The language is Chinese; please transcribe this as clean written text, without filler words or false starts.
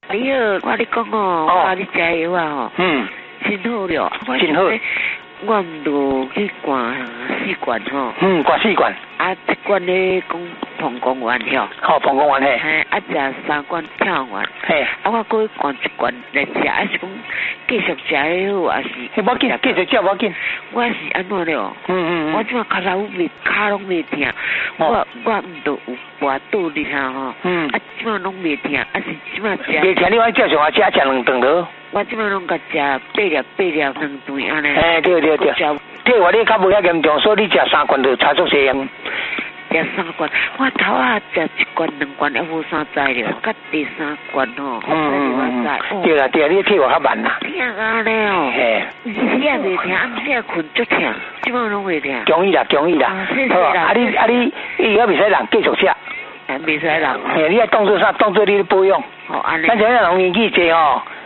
你好，我跟你讲哦，我你加油啊吼。真好了。 真好。 我唔着去灌4罐吼。 灌4罐。 啊，1罐咧讲膀胱丸了。 膀胱丸嘿。 嘿，啊，食3罐跳丸。 嘿。 啊，我搁去灌1罐来食，还是讲继续食的好，还是？ 嘿，无紧，继续食无紧。 我是安怎了？我即马脚拢袂痛，我唔着有跋倒哩哈吼。啊，即马拢袂痛，啊是即马食。 袂痛，你我照常啊食2顿落。 我即马拢甲食8粒2顿安尼。 嘿，对。对话你较无遐严重，所以你食3罐就差足济啊。 食3罐，我头啊食1罐2罐还无啥知了，甲第3罐吼， 对啦，你退化较慢啦。 痛啊咧哦。嘿。你也袂痛，啊你也困足痛，即马拢袂痛。 中意啦。好啊，你以后袂使人继续食。 袂使人。 嘿，你爱当做啥？当做你保养。 哦，安尼。 咱这样人年纪济吼。